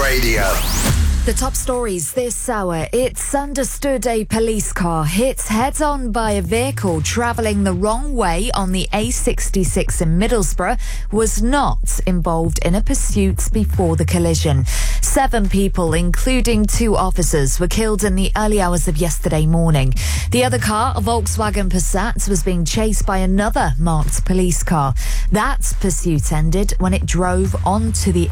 Radio. The top stories this hour. It's understood a police car hit head-on by a vehicle travelling the wrong way on the A66 in Middlesbrough was not involved in a pursuit before the collision. 7 people, including 2 officers, were killed in the early hours of yesterday morning. The other car, a Volkswagen Passat, was being chased by another marked police car. That pursuit ended when it drove onto the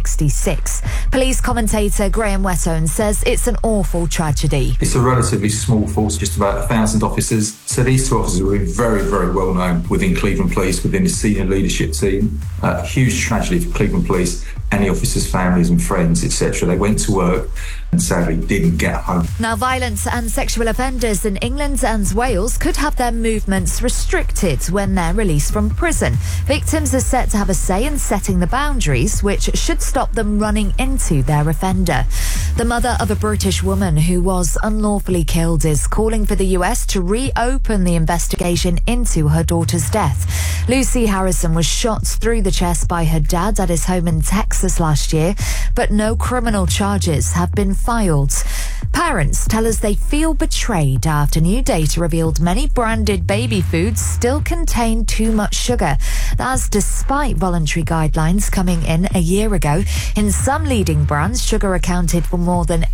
A66. Police commentator Graham Whettone says it's an awful tragedy. It's a relatively small force, just about 1,000 officers. So these 2 officers were very, very well known within Cleveland Police, within the senior leadership team. Huge tragedy for Cleveland Police and the officers' families and friends, etc. They went to work and sadly didn't get home. Now, violent and sexual offenders in England and Wales could have their movements restricted when they're released from prison. Victims are set to have a say in setting the boundaries, which should stop them running into their offender. The mother of a British woman who was unlawfully killed is calling for the US to reopen the investigation into her daughter's death. Lucy Harrison was shot through the chest by her dad at his home in Texas last year, but no criminal charges have been filed. Parents tell us they feel betrayed after new data revealed many branded baby foods still contain too much sugar. That's despite voluntary guidelines coming in a year ago. In some leading brands, sugar accounted for more than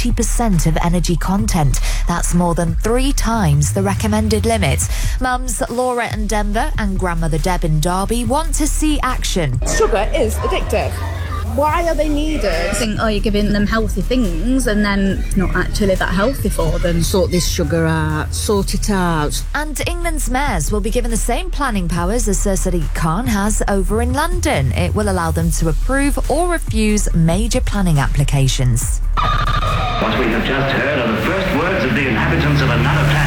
80% of energy content. That's more than 3 times the recommended limit. Mums Laura in Denver and grandmother Deb in Derby want to see action. Sugar is addictive. Why are they needed? I think, you're giving them healthy things and then it's not actually that healthy for them. Sort this sugar out, sort it out. And England's mayors will be given the same planning powers as Sir Sadiq Khan has over in London. It will allow them to approve or refuse major planning applications. What we have just heard are the first words of the inhabitants of another planet.